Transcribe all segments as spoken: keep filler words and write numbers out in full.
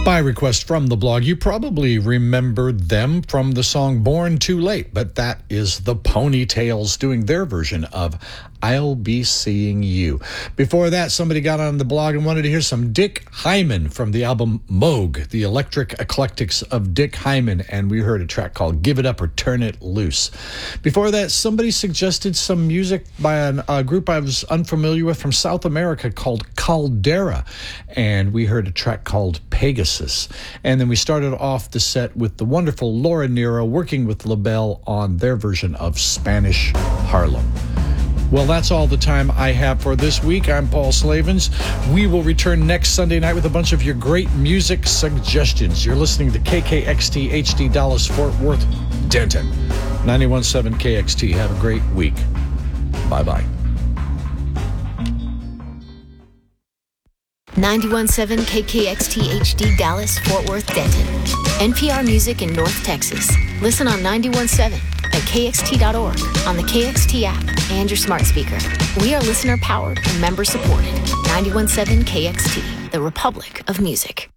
By request from the blog, you probably remembered them from the song Born Too Late, but that is the Ponytails doing their version of I'll Be Seeing You. Before that, somebody got on the blog and wanted to hear some Dick Hyman from the album Moog, the Electric Eclectics of Dick Hyman, and we heard a track called Give It Up or Turn It Loose. Before that, somebody suggested some music by an, a group I was unfamiliar with from South America called Caldera, and we heard a track called Pegasus. And then we started off the set with the wonderful Laura Nyro working with LaBelle on their version of Spanish Harlem. Well, that's all the time I have for this week. I'm Paul Slavens. We will return next Sunday night with a bunch of your great music suggestions. You're listening to K K X T H D Dallas Fort Worth Denton, ninety-one point seven K X T. Have a great week. Bye-bye. ninety-one point seven K K X T H D Dallas Fort Worth Denton. N P R Music in North Texas. Listen on ninety-one point seven at K X T dot org, on the K X T app, and your smart speaker. We are listener-powered and member-supported. ninety-one point seven K X T, the Republic of Music.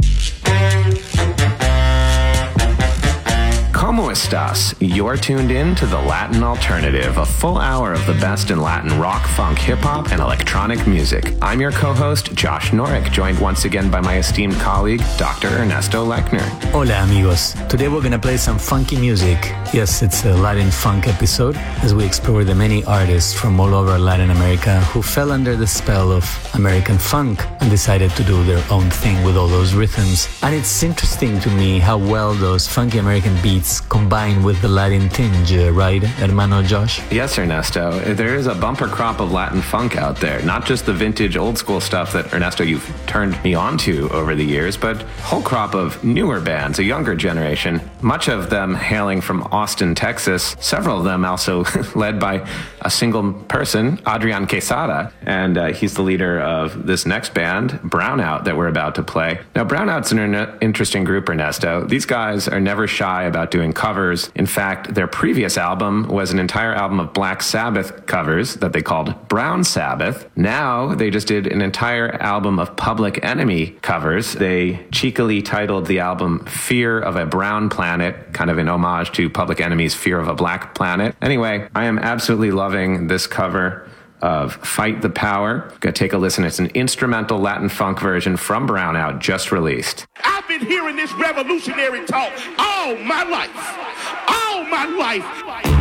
¿Cómo estás? You're tuned in to The Latin Alternative, a full hour of the best in Latin rock, funk, hip-hop, and electronic music. I'm your co-host, Josh Norick, joined once again by my esteemed colleague, Doctor Ernesto Lechner. Hola, amigos. Today we're going to play some funky music. Yes, it's a Latin funk episode, as we explore the many artists from all over Latin America who fell under the spell of American funk and decided to do their own thing with all those rhythms. And it's interesting to me how well those funky American beats combined with the Latin tinge, uh, right, hermano Josh? Yes, Ernesto. There is a bumper crop of Latin funk out there. Not just the vintage old school stuff that, Ernesto, you've turned me on to over the years, but a whole crop of newer bands, a younger generation, much of them hailing from Austin, Texas, several of them also led by a single person, Adrian Quesada, and uh, he's the leader of this next band, Brownout, that we're about to play. Now, Brownout's an er- interesting group, Ernesto. These guys are never shy about doing covers. In fact, their previous album was an entire album of Black Sabbath covers that they called Brown Sabbath. Now they just did an entire album of Public Enemy covers. They cheekily titled the album Fear of a Brown Planet, kind of in homage to Public Enemy's Fear of a Black Planet. Anyway, I am absolutely loving this cover of Fight the Power. Go take a listen. It's an instrumental Latin funk version from Brownout, just released. I've been hearing this revolutionary talk all my life. All my life.